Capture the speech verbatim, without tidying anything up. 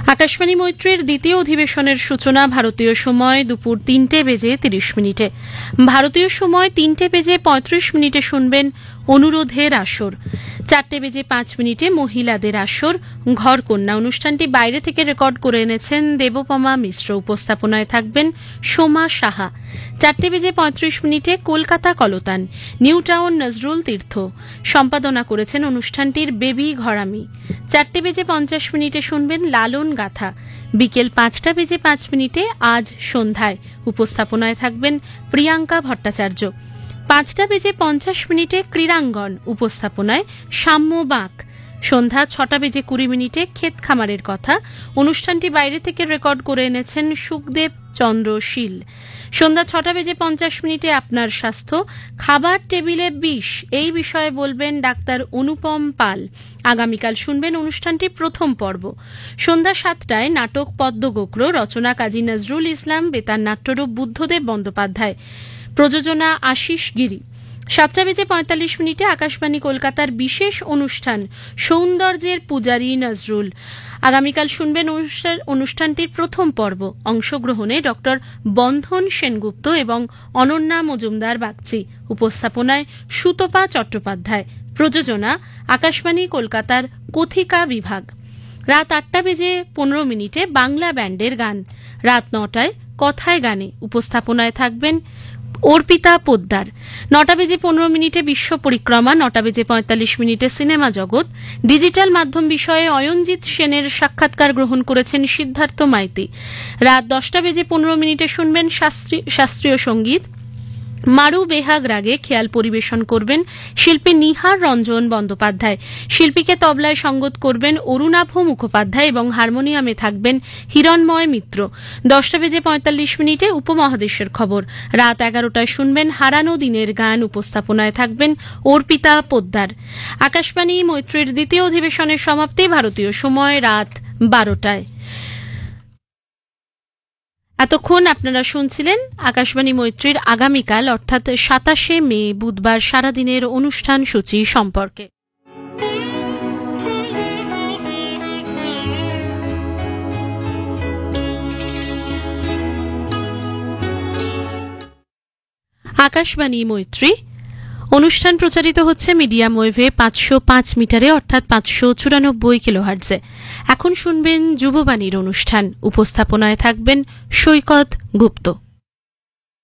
আকাশবাণী মৈত্রীর দ্বিতীয় অধিবেশনের সূচনা ভারতীয় সময় দুপুর তিনটে বেজে তিরিশ মিনিটে। ভারতীয় সময় তিনটে বেজে পঁয়ত্রিশ মিনিটে শুনবেন অনুরোধের আসর। চারটে বেজে পাঁচ মিনিটে মহিলাদের আসর ঘরকন্যা। অনুষ্ঠানটি বাইরে থেকে রেকর্ড করে এনেছেন দেবপমা মিশ্র। উপস্থাপনায় থাকবেন সোমা সাহা। চারটে বেজে পঁয়ত্রিশ মিনিটে কলকাতা কলতান নিউ টাউন নজরুল তীর্থ সম্পাদনা করেছেন অনুষ্ঠানটির বেবি ঘরামি। চারটে বেজে পঞ্চাশ মিনিটে শুনবেন লালন গাথা। বিকেল পাঁচটা বেজে পাঁচ মিনিটে আজ সন্ধ্যায় উপস্থাপনায় থাকবেন প্রিয়াঙ্কা ভট্টাচার্য। পাঁচটা বেজে পঞ্চাশ মিনিটে ক্রীড়াঙ্গন। উপস্থাপনায় সাম্য বাঁক। সন্ধ্যা ছটা বেজে কুড়ি মিনিটে ক্ষেত খামারের কথা। অনুষ্ঠানটি বাইরে থেকে রেকর্ড করে এনেছেন সুখদেব চন্দ্র শীল। সন্ধ্যা ছটা বেজে পঞ্চাশ মিনিটে আপনার স্বাস্থ্য খাবার টেবিলে বিষ এই বিষয়ে বলবেন ডাক্তার অনুপম পাল। আগামীকাল শুনবেন অনুষ্ঠানটি প্রথম পর্ব। সন্ধ্যা সাতটায় নাটক পদ্মগোক্র, রচনা কাজী নজরুল ইসলাম, বেতার নাট্যরূপ বুদ্ধদেব বন্দ্যোপাধ্যায়, প্রযোজনা আশিস গিরি। সাতটা বেজে পঁয়তাল্লিশ মিনিটে আকাশবাণী কলকাতার বিশেষ অনুষ্ঠান সৌন্দর্যের পূজারী নজরুল। আগামীকাল শুনবেন অনুষ্ঠানটির প্রথম পর্ব। অংশগ্রহণে ডক্টর বন্ধন সেনগুপ্ত এবং অনন্যা মজুমদার বাগচি। উপস্থাপনায় সুতপা চট্টোপাধ্যায়। প্রযোজনা আকাশবাণী কলকাতার কথিকা বিভাগ। রাত আটটা বেজে পনেরো মিনিটে বাংলা ব্যান্ডের গান। রাত নটায় কথায় গানে উপস্থাপনায় থাকবেন অর্পিতা পোদ্দার। নটা বেজে পনেরো মিনিটে বিশ্ব পরিক্রমা। নটা বেজে পঁয়তাল্লিশ মিনিটে সিনেমা জগৎ। ডিজিটাল মাধ্যম বিষয়ে অয়নজিৎ সেনের সাক্ষাৎকার গ্রহণ করেছেন সিদ্ধার্থ মাইতি। রাত দশটা বেজে পনেরো মিনিটে শুনবেন শাস্ত্রীয় সঙ্গীত। মারু বেহাগ রাগে খেয়াল পরিবেশন করবেন শিল্পী নিহার রঞ্জন বন্দ্যোপাধ্যায়। শিল্পীকে তবলায় সঙ্গত করবেন অরুণাভ মুখোপাধ্যায় এবং হারমোনিয়ামে থাকবেন হিরণময় মিত্র। দশটা বেজে পঁয়তাল্লিশ মিনিটে উপমহাদেশের খবর। রাত এগারোটায় শুনবেন হারানো দিনের গান। উপস্থাপনায় থাকবেন অর্পিতা পোদ্দার। আকাশবাণী মৈত্রীর দ্বিতীয় অধিবেশনের সমাপ্তি ভারতীয় সময় রাত বারোটায়। এতক্ষণ আপনারা শুনছিলেন আকাশবাণী মৈত্রীর আগামীকাল অর্থাৎ সাতাশে মে বুধবার সারাদিনের অনুষ্ঠান সূচি সম্পর্কে। আকাশবাণী মৈত্রী অনুষ্ঠান প্রচারিত হচ্ছে মিডিয়াম ওয়েভে পাঁচশো পাঁচ মিটারে অর্থাৎ পাঁচশো চুরানব্বই কিলোহার্টজে। এখন শুনবেন যুববাণীর অনুষ্ঠান। উপস্থাপনায় থাকবেন সৈকত গুপ্ত।